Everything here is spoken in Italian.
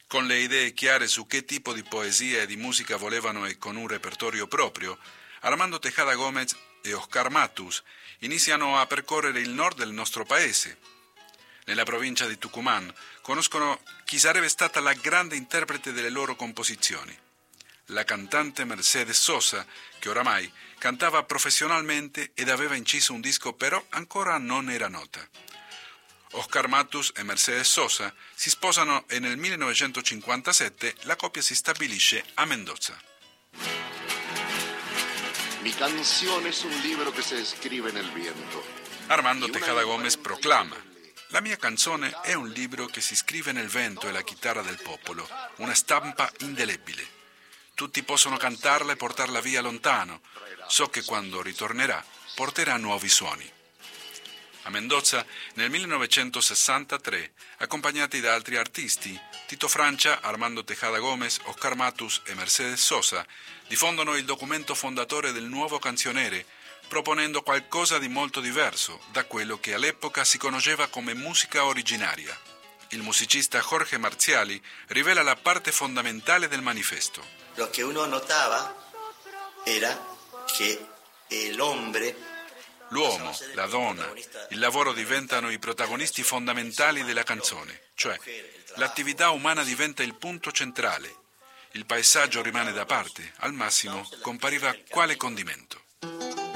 Con le idee chiare su che tipo di poesia e di musica volevano e con un repertorio proprio, Armando Tejada Gómez e Oscar Matus iniziano a percorrere il nord del nostro paese. Nella provincia di Tucumán conoscono chi sarebbe stata la grande interprete delle loro composizioni, la cantante Mercedes Sosa, che oramai cantava professionalmente ed aveva inciso un disco però ancora non era nota. Oscar Matus e Mercedes Sosa si sposano e nel 1957 la coppia si stabilisce a Mendoza. Mi canzone es un libro que se escribe nel viento. Armando Tejada Gómez proclama: la mia canzone è un libro che si scrive nel vento e la chitarra del popolo, una stampa indelebile. Tutti possono cantarla e portarla via lontano. So che quando ritornerà porterà nuovi suoni. A Mendoza, nel 1963, accompagnati da altri artisti, Tito Francia, Armando Tejada Gómez, Oscar Matus e Mercedes Sosa, diffondono il documento fondatore del nuovo canzionere, proponendo qualcosa di molto diverso da quello che all'epoca si conosceva come musica originaria. Il musicista Jorge Marziali rivela la parte fondamentale del manifesto. Lo che uno notava era che l'uomo, la donna, il lavoro diventano i protagonisti fondamentali della canzone, cioè l'attività umana diventa il punto centrale. Il paesaggio rimane da parte, al massimo compariva quale condimento.